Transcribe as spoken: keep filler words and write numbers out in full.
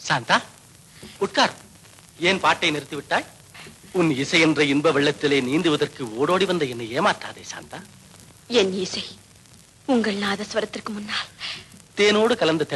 சாந்தா, உட்கார். ஏன் பாட்டை நிறுத்திவிட்டாய்? உன் இசை என்ற இன்ப வெள்ளத்திலே நீந்துவதற்கு ஓடோடி வந்த என்னை ஏமாற்றாதே சாந்தா. என் இசை உங்கள் நாதஸ்வரத்திற்கு முன்னால் தேனோடு கலந்த